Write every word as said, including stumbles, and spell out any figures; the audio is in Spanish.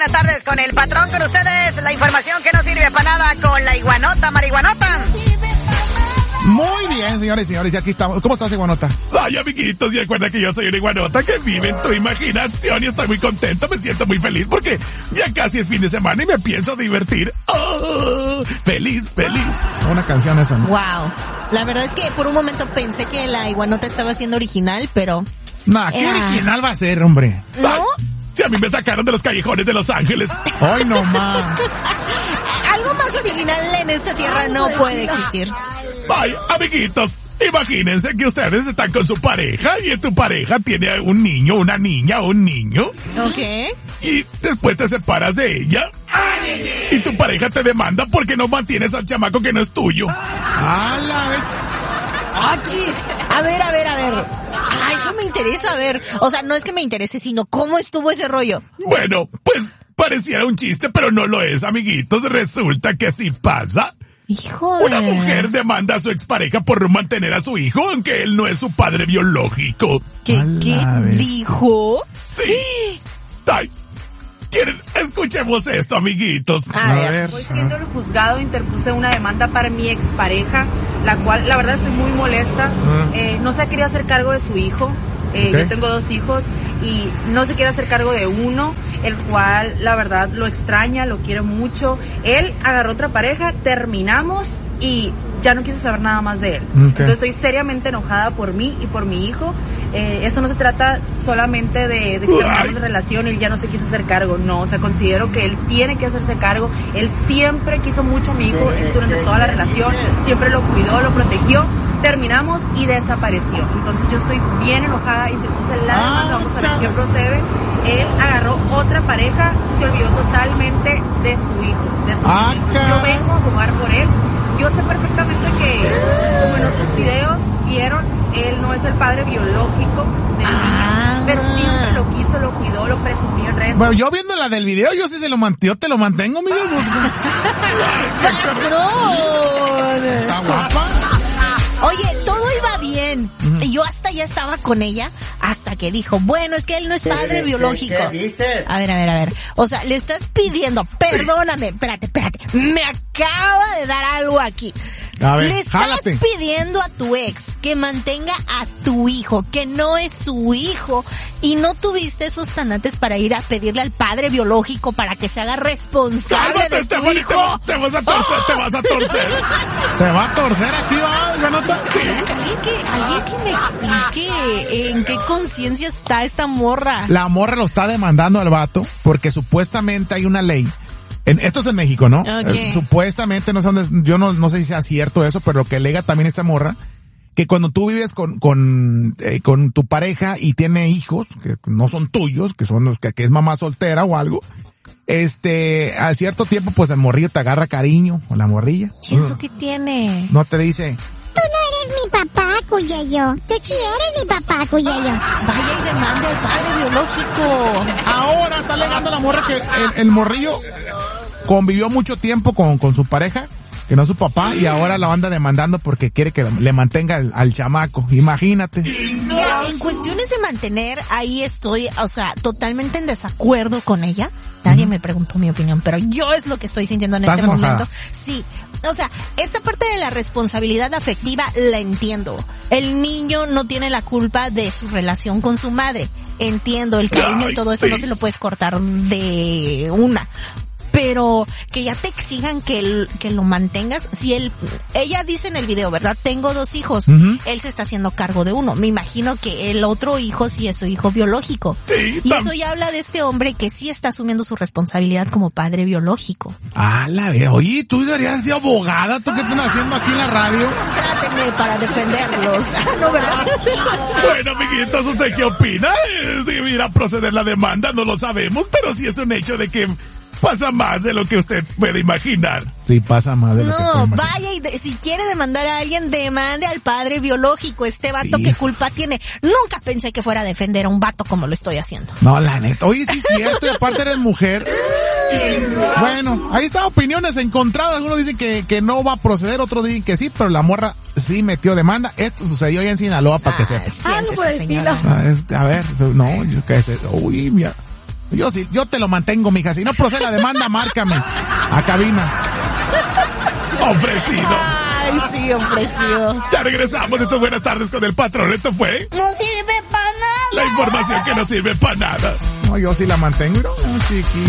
buenas tardes con el patrón, con ustedes la información que no sirve para nada con la iguanota, marihuanota. Muy bien, señores y señores, y aquí estamos. ¿Cómo estás, iguanota? Ay, amiguitos, y recuerda que yo soy una iguanota que vive en tu imaginación y estoy muy contento, me siento muy feliz porque ya casi es fin de semana y me pienso divertir. Oh, feliz, feliz. Una canción esa, ¿no? Wow. La verdad es que por un momento pensé que la iguanota estaba siendo original, pero... Nah, ¿qué Era... original va a ser, hombre? ¿No? Ay, si a mí me sacaron de los callejones de Los Ángeles. Hoy no más. Algo más original en esta tierra no puede existir. Ay, amiguitos, imagínense que ustedes están con su pareja y tu pareja tiene un niño, una niña, un niño. Ok. Y después te separas de ella. Y tu pareja te demanda porque no mantienes al chamaco que no es tuyo. A la vez. Ah, chis. A ver, a ver, a ver. Ah, eso me interesa, a ver. O sea, no es que me interese, sino cómo estuvo ese rollo. Bueno, pues pareciera un chiste, pero no lo es, amiguitos. Resulta que así pasa. Híjole. Una mujer demanda a su expareja por no mantener a su hijo, aunque él no es su padre biológico. ¿Qué, A qué la vez. dijo? Sí. Ay, ¿quieren? Escuchemos esto, amiguitos. A, A ver. ver. Hoy siendo el juzgado interpuse una demanda para mi expareja, la cual la verdad estoy muy molesta. Ah. Eh, no se ha querido hacer cargo de su hijo. Eh, Ok. Yo tengo dos hijos y no se quiere hacer cargo de uno, el cual la verdad lo extraña, lo quiere mucho. Él agarró otra pareja, terminamos y ya no quiso saber nada más de él. Ok. Entonces estoy seriamente enojada por mí y por mi hijo. Eh, esto no se trata solamente de, de que terminamos la relación y él ya no se quiso hacer cargo. No, o sea, considero que él tiene que hacerse cargo. Él siempre quiso mucho a mi hijo durante toda la relación, siempre lo cuidó, lo protegió. Terminamos y desapareció. Entonces yo estoy bien enojada, interpuse la demanda, vamos a ver qué procede. Él agarró otra pareja, se olvidó totalmente de su hijo, de su Ah, hijo. caray. Yo vengo a abogar por él. Yo sé perfectamente que, como en otros videos vieron, él no es el padre biológico del Ah. niño, pero siempre lo quiso, lo cuidó, lo presumió en redes. Bueno, yo viendo la del video, yo sí se lo mantengo, yo te lo mantengo, Miguel. ¡Patrón! ¿Está guapa? Oye, todo iba bien. Y yo hasta ya estaba con ella hasta que dijo, bueno, es que él no es padre biológico. A ver, a ver, a ver. O sea, le estás pidiendo, perdóname, espérate, espérate. Me acaba de dar algo aquí. A ver, le estás jálate. pidiendo a tu ex que mantenga a tu hijo, que no es su hijo, y no tuviste esos tanates para ir a pedirle al padre biológico para que se haga responsable Cálmate, de su Stephanie, hijo. te, va- te vas a torcer, te vas a torcer. Se va a torcer aquí, va, iguanota. Alguien que, alguien que me explique en qué conciencia está esta morra. La morra lo está demandando al vato porque supuestamente hay una ley. En, esto es en México, ¿no? Ok. Eh, supuestamente, no sé dónde, yo no, no sé si sea cierto eso, pero lo que alega también esta morra, que cuando tú vives con, con, eh, con tu pareja y tiene hijos, que no son tuyos, que son los que, que es mamá soltera o algo, este, a cierto tiempo, pues el morrillo te agarra cariño, o la morrilla. ¿Y eso qué tiene? No te dice, Tú no eres mi papá, Cuyeyo. Tú sí eres mi papá, Cuyeyo. Vaya y demande al padre biológico. ahora está alegando la morra que el, el morrillo convivió mucho tiempo con, con su pareja, que no es su papá, y ahora la anda demandando porque quiere que le mantenga al, al chamaco. Imagínate. Mira, en cuestiones de mantener, ahí estoy, o sea, totalmente en desacuerdo con ella. Nadie me preguntó mi opinión, pero yo es lo que estoy sintiendo en ¿Estás este enojada? momento. Sí. O sea, esta parte de la responsabilidad afectiva la entiendo. El niño no tiene la culpa de su relación con su madre. Entiendo, el cariño y todo eso Ay, no sí. se lo puedes cortar de una. Pero que ya te exigan que, el- que lo mantengas. Si él, ella dice en el video, ¿verdad? Tengo dos hijos. Ujú. Él se está haciendo cargo de uno. Me imagino que el otro hijo sí es su hijo biológico. Sí, Y tam- eso ya habla de este hombre que sí está asumiendo su responsabilidad como padre biológico. Ah, la ve. Oye, tú deberías ser abogada, ¿tú qué estás haciendo aquí en la radio? Trátenme para defenderlos. No, ¿verdad? Bueno, amiguitos, ¿usted qué opina? Eh, Si irá a proceder la demanda, no lo sabemos, pero sí es un hecho de que pasa más de lo que usted puede imaginar. Sí, pasa más de lo que No, puede imaginar. vaya y de- si quiere demandar a alguien, demande al padre biológico. Este vato, Sí. ¿qué culpa tiene? Nunca pensé que fuera a defender a un vato como lo estoy haciendo. No, la neta. Oye, sí es cierto, y aparte eres mujer. Bueno, ahí están opiniones encontradas. Algunos dicen que, que no va a proceder, otros dicen que sí, pero la morra sí metió demanda. Esto sucedió ya en Sinaloa, para que Ah, sepas. siéntese, señora. Ah, este, a ver, no, yo qué sé. Uy, mira. Yo sí, yo te lo mantengo, mija. Si no procede la demanda, márcame a cabina. Ofrecido. Ay, sí, ofrecido. Ya regresamos. Esto es Buenas Tardes con el patrón. Esto fue No sirve para nada. la información que no sirve para nada. No, yo sí la mantengo. No, chiqui.